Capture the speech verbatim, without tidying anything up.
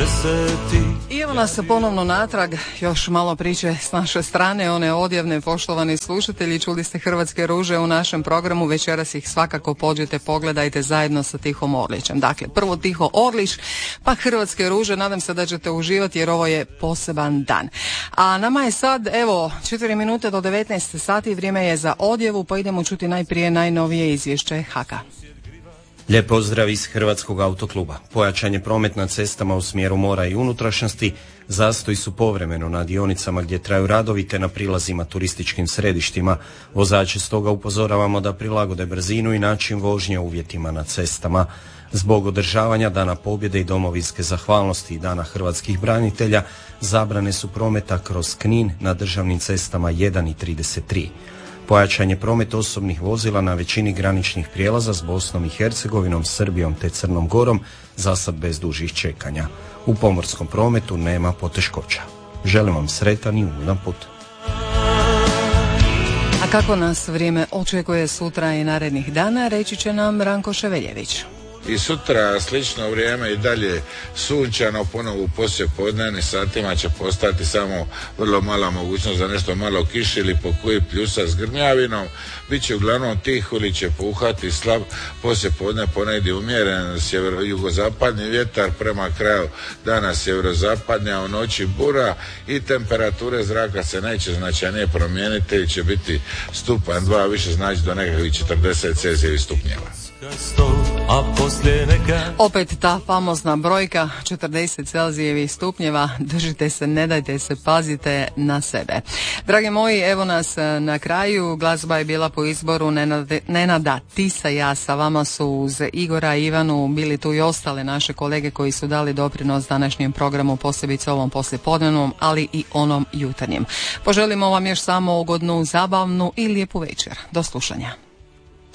deseti. I evo nas ponovno natrag, još malo priče s naše strane, one odjavne, poštovani slušatelji, čuli ste Hrvatske ruže u našem programu, večeras ih svakako pođete, pogledajte zajedno sa Tihom Orlićem. Dakle, prvo Tiho Orlić, pa Hrvatske ruže, nadam se da ćete uživati jer ovo je poseban dan. A nama je sad, evo, četiri minute do devetnaest sati, vrijeme je za odjavu, pa idemo čuti najprije najnovije izvješće Haka. Lijep pozdrav iz Hrvatskog autokluba. Pojačan je promet na cestama u smjeru mora i unutrašnjosti, zastoji su povremeno na dionicama gdje traju radovi te na prilazima turističkim središtima. Vozače stoga upozoravamo da prilagode brzinu i način vožnje uvjetima na cestama. Zbog održavanja Dana pobjede i domovinske zahvalnosti i Dana hrvatskih branitelja, zabrane su prometa kroz Knin na državnim cestama jedan i trideset tri. Pojačan je promet osobnih vozila na većini graničnih prijelaza s Bosnom i Hercegovinom, Srbijom te Crnom Gorom, zasad bez dužih čekanja. U pomorskom prometu nema poteškoća. Želim vam sretan i ugodan put. A kako nas vrijeme očekuje sutra i narednih dana, reći će nam Ranko Ševeljević. I sutra slično vrijeme i dalje sunčano, ponovo u poslijepodnevnim satima će postati samo vrlo mala mogućnost za nešto malo kiše ili po koji pljusa s grmljavinom. Biće uglavnom tiho ili će puhati slab, poslijepodne ponegdje umjeren sjevero-jugozapadni vjetar, prema kraju dana sjeverozapadni, a u noći bura i temperature zraka se neće značajnije promijeniti ili će biti stupanj dva više, znači do nekakvih četrdeset celzijevih stupnjeva. Opet ta famozna brojka četrdeset celzijevih stupnjeva, držite se, ne dajte se, pazite na sebe. Dragi moji, evo nas na kraju, glazba je bila po izboru Nenada, Nenada Tisa, ja sa vama su uz Igora i Ivanu bili tu i ostale naše kolege koji su dali doprinos današnjem programu, posebice ovom poslijepodnevnom, ali i onom jutarnjem. Poželimo vam još samo ugodnu, zabavnu i lijepu večer. Do slušanja.